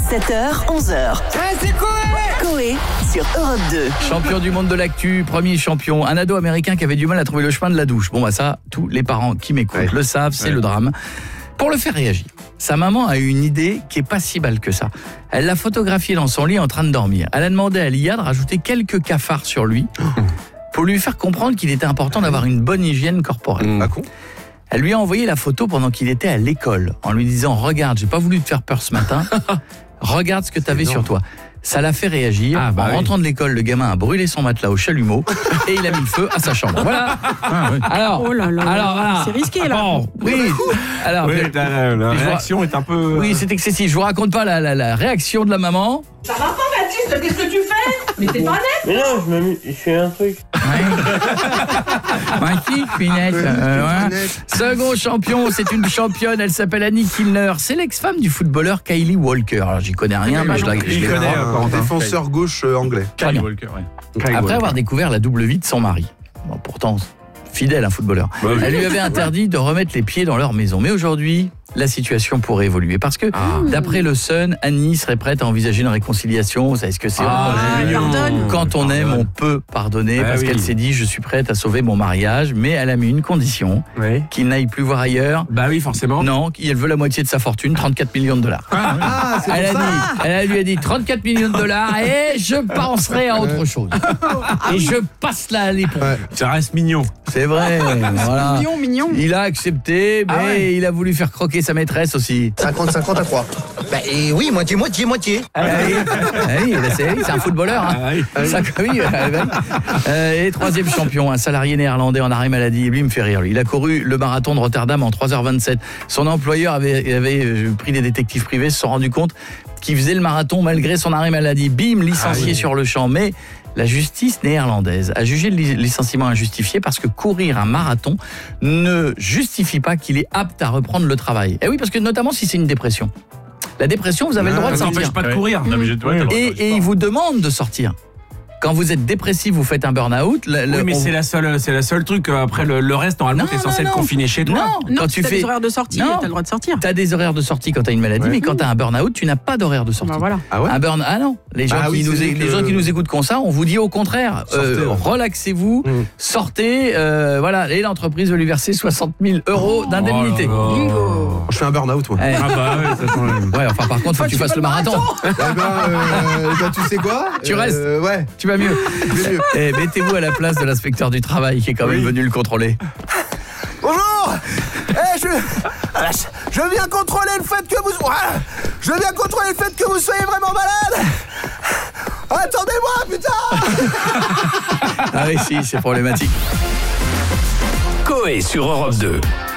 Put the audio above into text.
7h, 11h. C'est Coé sur Europe 2. Champion du monde de l'actu, premier champion. Un ado américain qui avait du mal à trouver le chemin de la douche. Bon, ça, tous les parents qui m'écoutent le savent, c'est le drame. Pour le faire réagir, sa maman a eu une idée qui est pas si mal que ça. Elle l'a photographié dans son lit en train de dormir. Elle a demandé à l'IA de rajouter quelques cafards sur lui pour lui faire comprendre qu'il était important d'avoir une bonne hygiène corporelle. Elle lui a envoyé la photo pendant qu'il était à l'école, en lui disant « Regarde, j'ai pas voulu te faire peur ce matin, regarde ce que tu avais sur toi ». Ça l'a fait réagir. En rentrant de l'école, le gamin a brûlé son matelas au chalumeau et il a mis le feu à sa chambre. Voilà. Alors, voilà. C'est risqué là. Bon, la réaction est un peu... Oui, c'est excessif. Je vous raconte pas la réaction de la maman. Ça va pas, Baptiste? Qu'est-ce que tu fais? Mais t'es pas net? Mais non, je fais un truc. Second champion, c'est une championne, elle s'appelle Annie Kilner. C'est l'ex-femme du footballeur Kyle Walker. Alors j'y connais rien, mais je l'ai connais. Défenseur gauche anglais. Kyle Walker, Après avoir découvert la double vie de son mari, pourtant fidèle un footballeur, elle lui avait interdit de remettre les pieds dans leur maison. Mais aujourd'hui, la situation pourrait évoluer. Parce que, d'après le Sun, Annie serait prête à envisager une réconciliation. Vous savez ce que c'est? Quand on aime, on peut pardonner. Parce qu'elle s'est dit, je suis prête à sauver mon mariage. Mais elle a mis une condition, qu'il n'aille plus voir ailleurs. Bah oui, forcément. Non, elle veut la moitié de sa fortune, 34 millions de dollars. Elle lui a dit 34 millions de dollars et je penserai à autre chose. Et je passe là à l'éponge. Ça reste mignon. C'est vrai. Voilà. Mignon. Il a accepté, mais il a voulu faire croquer sa maîtresse aussi. 50-50 à quoi? Oui, moitié. C'est un footballeur. Et troisième champion, un salarié néerlandais en arrêt maladie. Lui, il me fait rire. Il a couru le marathon de Rotterdam en 3h27. Son employeur avait pris des détectives privés, se sont rendus compte qu'il faisait le marathon malgré son arrêt maladie. Bim, licencié sur le champ. Mais la justice néerlandaise a jugé le licenciement injustifié parce que courir un marathon ne justifie pas qu'il est apte à reprendre le travail. Et oui, parce que notamment si c'est une dépression. La dépression, vous avez le droit de sortir. Ça n'empêche pas de courir. Et il vous demande de sortir. Quand vous êtes dépressif, vous faites un burn-out. Oui, mais c'est la seule truc. Après, le reste, normalement, t'es censé être confiné chez toi. Non, quand tu fais des horaires de sortie, t'as le droit de sortir. T'as des horaires de sortie quand t'as une maladie, mais quand t'as un burn-out, tu n'as pas d'horaire de sortie. Un burn, non. Les gens qui nous écoutent comme ça, on vous dit au contraire, relaxez-vous, sortez, voilà. Et l'entreprise va lui verser 60 000 € d'indemnité. Je fais un burn-out, moi. Enfin, par contre, faut que tu fasses le marathon. Tu sais quoi? Tu restes. Tu vas mieux. Et mettez-vous à la place de l'inspecteur du travail qui est quand même venu le contrôler. Bonjour. Je viens contrôler le fait que vous... Je viens contrôler le fait que vous soyez vraiment malade. Attendez-moi, putain. Ah oui, si, c'est problématique. Coé sur Europe 2.